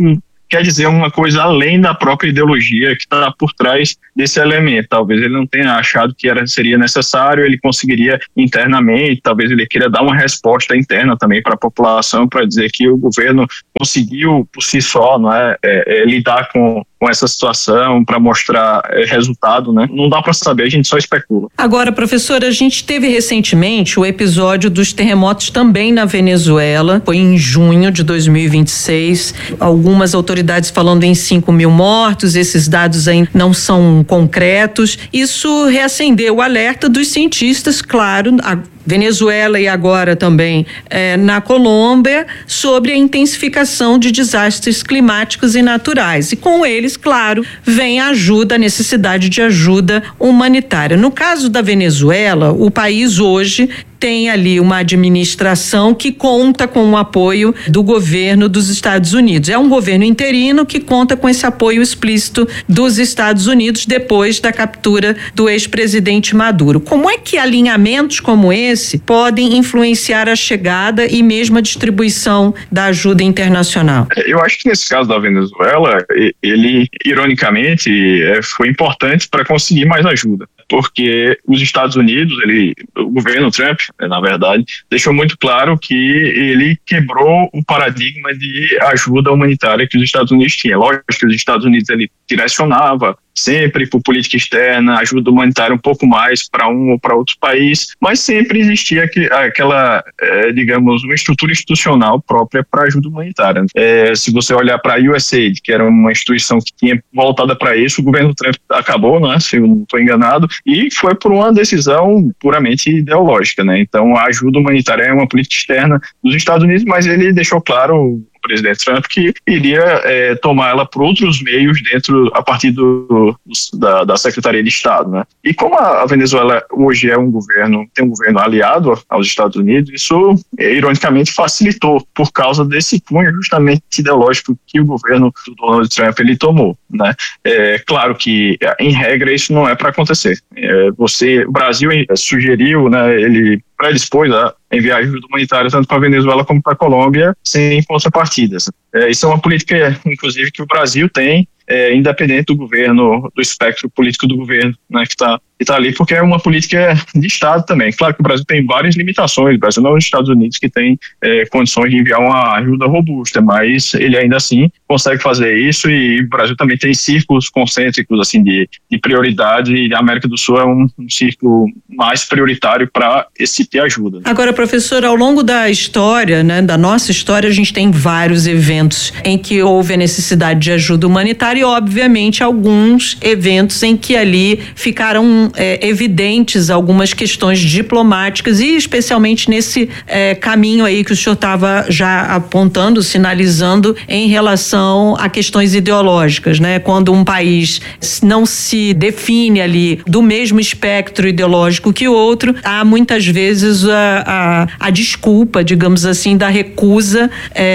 quer dizer uma coisa além da própria ideologia que está por trás desse elemento. Talvez ele não tenha achado que era, seria necessário, ele conseguiria internamente, talvez ele queira dar uma resposta interna também para a população, para dizer que o governo conseguiu por si só, não é, é, é lidar com, com essa situação, para mostrar é, resultado, né? Não dá para saber, a gente só especula. Agora, professora, a gente teve recentemente o episódio dos terremotos também na Venezuela, foi em junho de dois mil e vinte e seis, algumas autoridades falando em cinco mil mortos, esses dados ainda não são concretos. Isso reacendeu o alerta dos cientistas, claro, a Venezuela e agora também eh, na Colômbia, sobre a intensificação de desastres climáticos e naturais. E com eles, claro, vem a ajuda, a necessidade de ajuda humanitária. No caso da Venezuela, o país hoje tem ali uma administração que conta com o apoio do governo dos Estados Unidos. É um governo interino que conta com esse apoio explícito dos Estados Unidos depois da captura do ex-presidente Maduro. Como é que alinhamentos como esse podem influenciar a chegada e mesmo a distribuição da ajuda internacional? Eu acho que nesse caso da Venezuela, ele, ironicamente, foi importante para conseguir mais ajuda, porque os Estados Unidos, ele, o governo Trump, na verdade, deixou muito claro que ele quebrou o paradigma de ajuda humanitária que os Estados Unidos tinham. Lógico que os Estados Unidos ele direcionava sempre por política externa, ajuda humanitária um pouco mais para um ou para outro país, mas sempre existia aquela, é, digamos, uma estrutura institucional própria para ajuda humanitária. É, se você olhar para a U S A I D, que era uma instituição que tinha voltada para isso, o governo Trump acabou, né, se eu não estou enganado, e foi por uma decisão puramente ideológica, né? Então a ajuda humanitária é uma política externa dos Estados Unidos, mas ele deixou claro, o presidente Trump, que iria é, tomar ela por outros meios dentro, a partir do, da, da Secretaria de Estado, né? E como a Venezuela hoje é um governo, tem um governo aliado aos Estados Unidos, isso é, ironicamente facilitou por causa desse cunho justamente ideológico que o governo do Donald Trump ele tomou, né? É claro que em regra isso não é para acontecer. É, você, o Brasil sugeriu, né? Ele predispôs a enviar ajuda humanitária tanto para a Venezuela como para a Colômbia sem contrapartidas. É, isso é uma política, inclusive, que o Brasil tem, é, independente do governo, do espectro político do governo, né, que está que tá ali, porque é uma política de Estado também. Claro que o Brasil tem várias limitações, o Brasil não é os Estados Unidos que tem é, condições de enviar uma ajuda robusta, mas ele ainda assim consegue fazer isso, e o Brasil também tem círculos concêntricos assim, de, de prioridade, e a América do Sul é um, um círculo mais prioritário para esse tipo de ajuda. Agora, professor, ao longo da história, né, da nossa história, a gente tem vários eventos em que houve a necessidade de ajuda humanitária e, obviamente, alguns eventos em que ali ficaram é, evidentes algumas questões diplomáticas, e especialmente nesse é, caminho aí que o senhor estava já apontando, sinalizando em relação a questões ideológicas, né? Quando um país não se define ali do mesmo espectro ideológico que o outro, há muitas vezes a, a, a desculpa, digamos assim, da recusa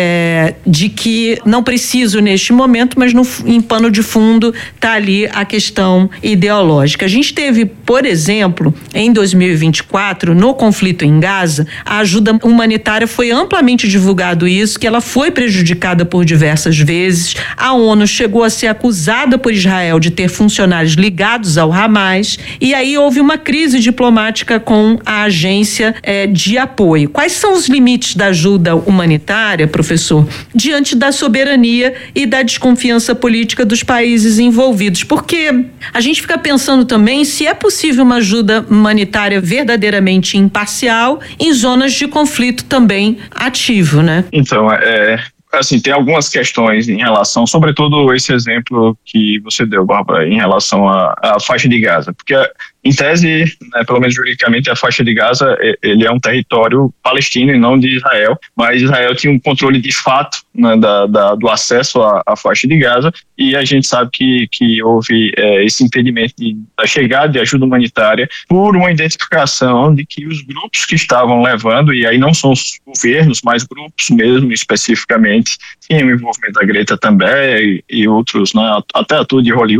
é, de que não preciso neste momento, mas no, em pano de fundo está ali a questão ideológica. A gente teve, por exemplo, em dois mil e vinte e quatro, no conflito em Gaza, a ajuda humanitária foi amplamente divulgado isso, que ela foi prejudicada por diversas vezes. A ONU chegou a ser acusada por Israel de ter funcionários ligados ao Hamas, e aí houve uma crise diplomática com a agência eh, de apoio. Quais são os limites da ajuda humanitária, professor, diante da soberania e da desconfiança política dos países envolvidos? Porque a gente fica pensando também se é possível uma ajuda humanitária verdadeiramente imparcial em zonas de conflito também ativo, né? Então, é... assim, tem algumas questões em relação, sobretudo esse exemplo que você deu, Bárbara, em relação à, à faixa de Gaza, porque em tese, né, pelo menos juridicamente, a faixa de Gaza, ele é um território palestino e não de Israel, mas Israel tinha um controle de fato, né, da, da, do acesso à, à faixa de Gaza, e a gente sabe que, que houve é, esse impedimento de, da chegada de ajuda humanitária por uma identificação de que os grupos que estavam levando, e aí não são os governos, mas grupos mesmo especificamente, tinha o envolvimento da Greta Thunberg e, e outros, né, até a tour de Hollywood,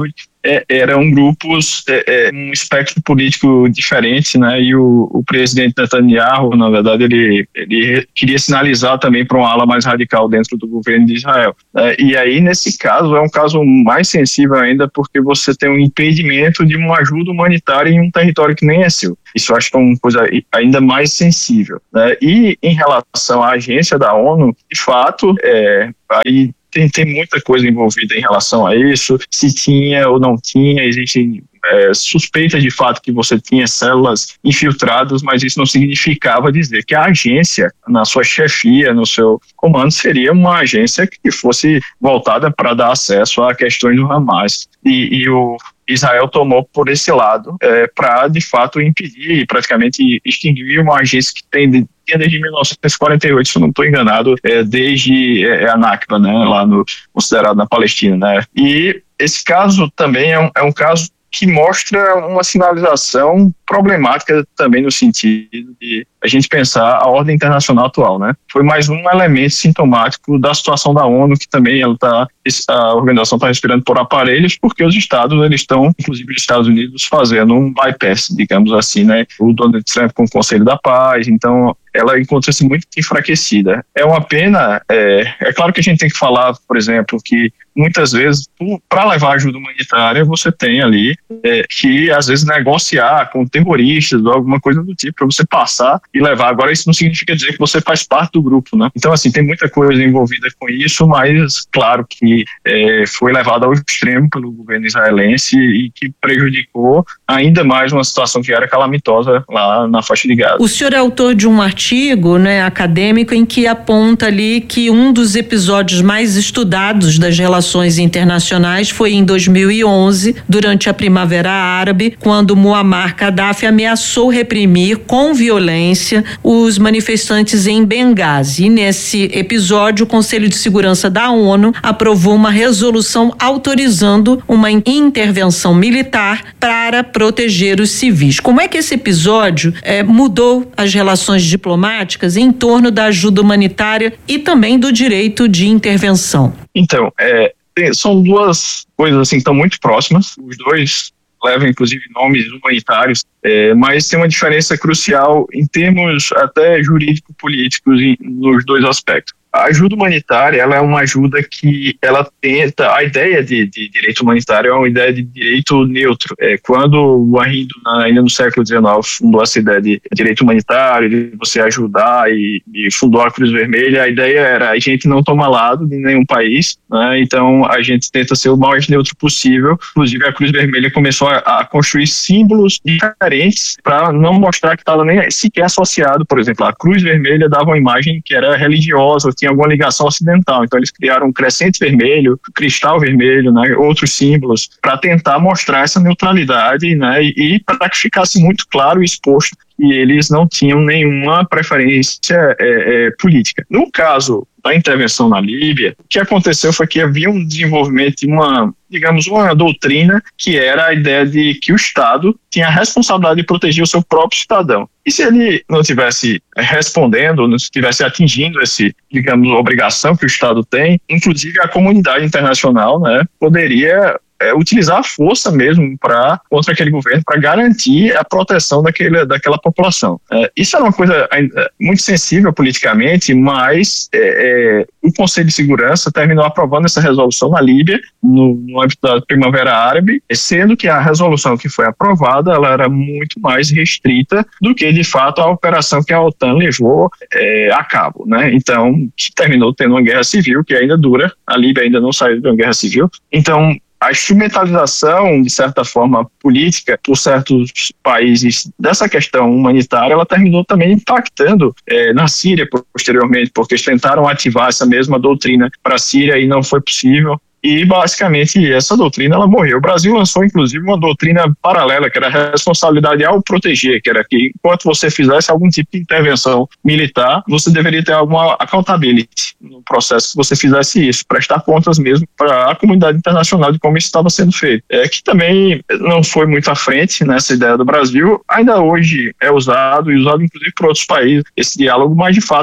é, eram grupos, é, é, um espectro político diferente, né? E o, o presidente Netanyahu, na verdade, ele, ele queria sinalizar também para uma ala mais radical dentro do governo de Israel. É, e aí, nesse caso, é um caso mais sensível ainda, porque você tem um impedimento de uma ajuda humanitária em um território que nem é seu. Isso eu acho que é uma coisa ainda mais sensível, né? E em relação à agência da ONU, de fato, é, aí tem, tem muita coisa envolvida em relação a isso, se tinha ou não tinha, existem é, suspeitas de fato que você tinha células infiltradas, mas isso não significava dizer que a agência, na sua chefia, no seu comando, seria uma agência que fosse voltada para dar acesso a questões do Hamas. E, e o Israel tomou por esse lado é, para, de fato, impedir e praticamente extinguir uma agência que tem de, desde mil novecentos e quarenta e oito, se eu não estou enganado, é, desde é, a Nakba, né, lá no, considerado na Palestina. Né? E esse caso também é um, é um caso que mostra uma sinalização problemática também no sentido de a gente pensar a ordem internacional atual, né? Foi mais um elemento sintomático da situação da ONU, que também ela tá, a organização está respirando por aparelhos, porque os estados, eles estão, inclusive os Estados Unidos, fazendo um bypass, digamos assim, né? O Donald Trump com o Conselho da Paz, então ela encontra-se muito enfraquecida. É uma pena, é, é claro que a gente tem que falar, por exemplo, que muitas vezes, para levar ajuda humanitária, você tem ali é, que, às vezes, negociar com terroristas ou alguma coisa do tipo, para você passar e levar. Agora, isso não significa dizer que você faz parte do grupo, né? Então, assim, tem muita coisa envolvida com isso, mas, claro que é, foi levado ao extremo pelo governo israelense e que prejudicou ainda mais uma situação que era calamitosa lá na faixa de Gaza. O senhor é autor de um artigo, né, acadêmico, em que aponta ali que um dos episódios mais estudados das relações internacionais foi em dois mil e onze, durante a Primavera Árabe, quando Muammar Gaddafi ameaçou reprimir com violência os manifestantes em Benghazi. E nesse episódio, o Conselho de Segurança da ONU aprovou uma resolução autorizando uma intervenção militar para proteger os civis. Como é que esse episódio eh, mudou as relações diplomáticas em torno da ajuda humanitária e também do direito de intervenção? Então, é, são duas coisas assim que estão muito próximas. Os dois levam, inclusive, nomes humanitários, é, mas tem uma diferença crucial em termos até jurídico-políticos nos dois aspectos. A ajuda humanitária, ela é uma ajuda que ela tenta, a ideia de, de direito humanitário é uma ideia de direito neutro. É, quando o Arrindo, ainda no século dezenove, fundou essa ideia de direito humanitário, de você ajudar e, e fundou a Cruz Vermelha, a ideia era a gente não toma lado de nenhum país, né? Então a gente tenta ser o mais neutro possível. Inclusive a Cruz Vermelha começou a, a construir símbolos diferentes para não mostrar que estava nem sequer associado. Por exemplo, a Cruz Vermelha dava uma imagem que era religiosa, tinha alguma ligação ocidental, então eles criaram um crescente vermelho, cristal vermelho, né, outros símbolos, para tentar mostrar essa neutralidade, né, e, e para que ficasse muito claro e exposto que eles não tinham nenhuma preferência é, é, política. No caso da intervenção na Líbia, o que aconteceu foi que havia um desenvolvimento de uma, digamos, uma doutrina que era a ideia de que o Estado tinha a responsabilidade de proteger o seu próprio cidadão. E se ele não estivesse respondendo, não estivesse atingindo esse, digamos, obrigação que o Estado tem, inclusive a comunidade internacional, né, poderia É, utilizar a força mesmo pra, contra aquele governo para garantir a proteção daquele, daquela população. É, isso era uma coisa é, muito sensível politicamente, mas é, é, o Conselho de Segurança terminou aprovando essa resolução na Líbia, no, no âmbito da Primavera Árabe, sendo que a resolução que foi aprovada ela era muito mais restrita do que, de fato, a operação que a OTAN levou é, a cabo, né? Então, que terminou tendo uma guerra civil que ainda dura, a Líbia ainda não saiu de uma guerra civil. Então, a instrumentalização, de certa forma, política por certos países dessa questão humanitária, ela terminou também impactando é, na Síria posteriormente, porque eles tentaram ativar essa mesma doutrina para a Síria e não foi possível. E, basicamente, essa doutrina, ela morreu. O Brasil lançou, inclusive, uma doutrina paralela, que era a responsabilidade ao proteger, que era que, enquanto você fizesse algum tipo de intervenção militar, você deveria ter alguma accountability no processo que você fizesse isso, prestar contas mesmo para a comunidade internacional de como isso estava sendo feito. É, que também não foi muito à frente nessa ideia do Brasil, ainda hoje é usado, e usado, inclusive, por outros países, esse diálogo, mas, de fato,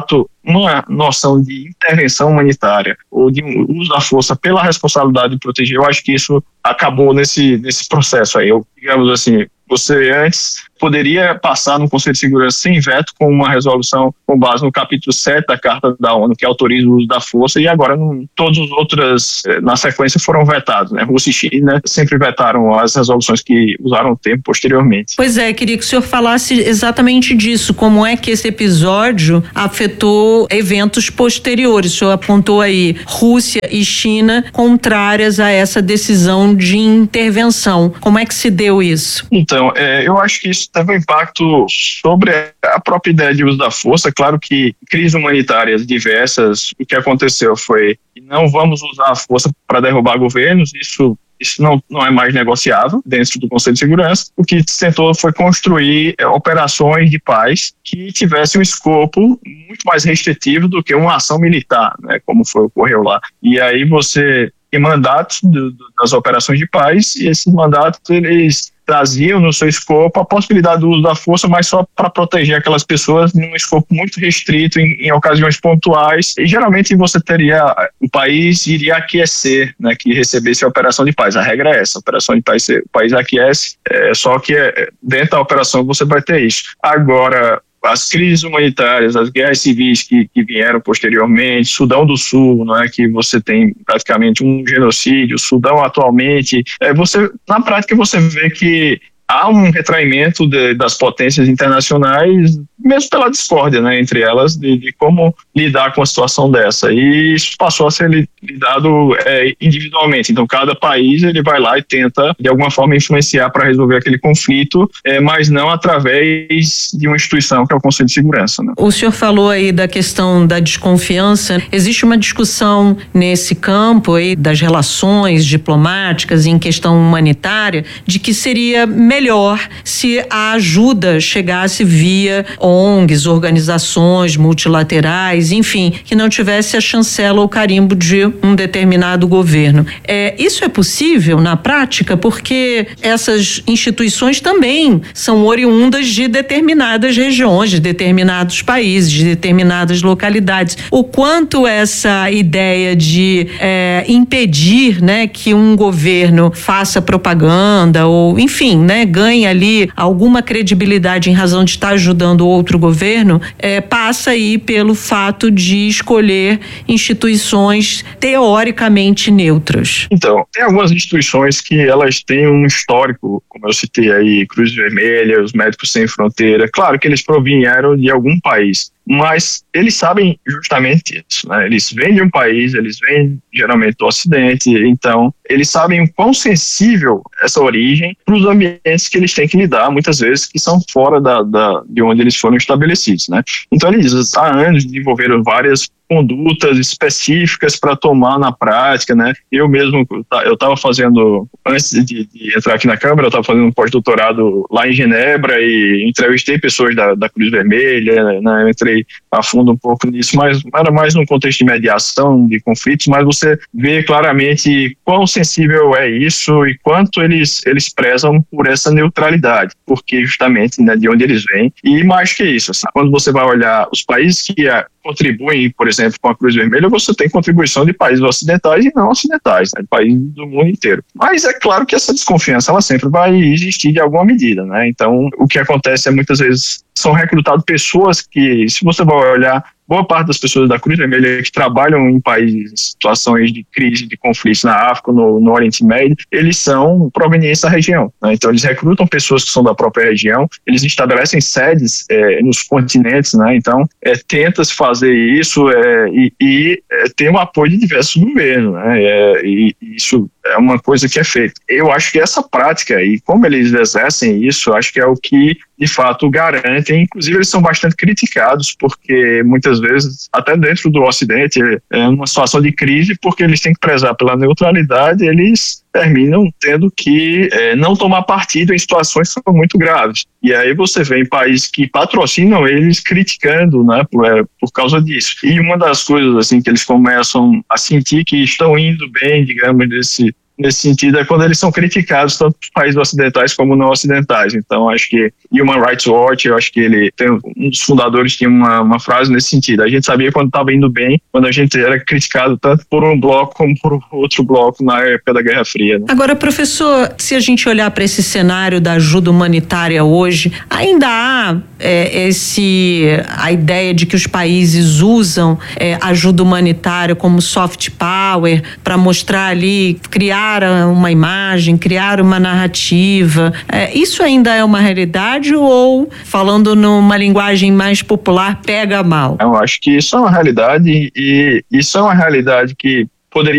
uma noção de intervenção humanitária ou de uso da força pela responsabilidade de proteger, eu acho que isso acabou nesse, nesse processo aí. Eu, digamos assim, você antes poderia passar no Conselho de Segurança sem veto com uma resolução com base no capítulo sete da Carta da ONU, que autoriza o uso da força, e agora não, todos os outros, na sequência, foram vetados, né? Rússia e China sempre vetaram as resoluções que usaram o tempo posteriormente. Pois é, queria que o senhor falasse exatamente disso, como é que esse episódio afetou eventos posteriores. O senhor apontou aí Rússia e China contrárias a essa decisão de intervenção. Como é que se deu isso? Então, é, eu acho que isso teve um impacto sobre a própria ideia de uso da força. Claro que crises humanitárias diversas, o que aconteceu foi que não vamos usar a força para derrubar governos, isso Isso não, não é mais negociável dentro do Conselho de Segurança. O que se tentou foi construir é, operações de paz que tivessem um escopo muito mais restritivo do que uma ação militar, né, como foi, ocorreu lá. E aí você tem mandatos do, do, das operações de paz, e esses mandatos eles traziam no seu escopo a possibilidade do uso da força, mas só para proteger aquelas pessoas num escopo muito restrito, em, em ocasiões pontuais, e geralmente você teria, o país iria aquecer, né, que recebesse a operação de paz. A regra é essa, a operação de paz, o país aquece, é, só que é, dentro da operação você vai ter isso. Agora, as crises humanitárias, as guerras civis que, que vieram posteriormente, Sudão do Sul, não é, que você tem praticamente um genocídio, Sudão atualmente, é, você, na prática você vê que há um retraimento de, das potências internacionais, mesmo pela discórdia, né, entre elas, de, de como lidar com a situação dessa. E isso passou a ser li, lidado é, individualmente. Então, cada país ele vai lá e tenta, de alguma forma, influenciar para resolver aquele conflito, é, mas não através de uma instituição que é o Conselho de Segurança. Né? O senhor falou aí da questão da desconfiança. Existe uma discussão nesse campo aí das relações diplomáticas em questão humanitária, de que seria melhor se a ajuda chegasse via O N Gs, organizações multilaterais, enfim, que não tivesse a chancela ou carimbo de um determinado governo. É, isso é possível na prática? Porque essas instituições também são oriundas de determinadas regiões, de determinados países, de determinadas localidades. O quanto essa ideia de é, impedir, né, que um governo faça propaganda ou, enfim, né, ganhe ali alguma credibilidade em razão de estar ajudando outro governo, é, passa aí pelo fato de escolher instituições teoricamente neutras. Então, tem algumas instituições que elas têm um histórico, como eu citei aí, Cruz Vermelha, os Médicos Sem Fronteira. Claro que eles provieram de algum país, mas eles sabem justamente isso, né? Eles vêm de um país, eles vêm geralmente do Ocidente, então eles sabem o quão sensível essa origem para os ambientes que eles têm que lidar, muitas vezes, que são fora da, da, de onde eles foram estabelecidos, né? Então eles há anos desenvolveram várias condutas específicas para tomar na prática, né? Eu mesmo, eu estava fazendo, antes de, de entrar aqui na Câmara, eu estava fazendo um pós-doutorado lá em Genebra e entrevistei pessoas da, da Cruz Vermelha, né? Eu entrei a fundo um pouco nisso, mas era mais num contexto de mediação, de conflitos, mas você vê claramente quão sensível é isso e quanto eles, eles prezam por essa neutralidade, porque justamente, né, de onde eles vêm. E mais que isso, assim, quando você vai olhar os países que a, contribuem, por exemplo, com a Cruz Vermelha, você tem contribuição de países ocidentais e não ocidentais, né, de países do mundo inteiro. Mas é claro que essa desconfiança ela sempre vai existir de alguma medida, né? Então, o que acontece é muitas vezes são recrutadas pessoas que, se você vai olhar, boa parte das pessoas da Cruz Vermelha que trabalham em países, em situações de crise, de conflitos na África, no, no Oriente Médio, eles são provenientes da região, né? Então eles recrutam pessoas que são da própria região, eles estabelecem sedes é, nos continentes, né? Então é, tenta-se fazer isso é, e, e é, tem o apoio de diversos governos, né? É, e isso é uma coisa que é feita. Eu acho que essa prática e como eles exercem isso, acho que é o que de fato garantem, inclusive eles são bastante criticados porque muitas vezes, até dentro do Ocidente, é uma situação de crise, porque eles têm que prezar pela neutralidade, eles terminam tendo que é, não tomar partido em situações que são muito graves. E aí você vê em países que patrocinam eles criticando, né, por, é, por causa disso. E uma das coisas assim que eles começam a sentir que estão indo bem, digamos, desse nesse sentido é quando eles são criticados, tanto nos países ocidentais como não ocidentais. Então, acho que Human Rights Watch, eu acho que ele tem um dos fundadores tinha uma, uma frase nesse sentido. A gente sabia quando estava indo bem, quando a gente era criticado tanto por um bloco como por outro bloco na época da Guerra Fria. Né? Agora, professor, se a gente olhar para esse cenário da ajuda humanitária hoje, ainda há é, esse a ideia de que os países usam é, ajuda humanitária como soft power para mostrar ali, criar uma imagem, criar uma narrativa. É, isso ainda é uma realidade ou, falando numa linguagem mais popular, pega mal? Eu acho que isso é uma realidade e isso é uma realidade que poderia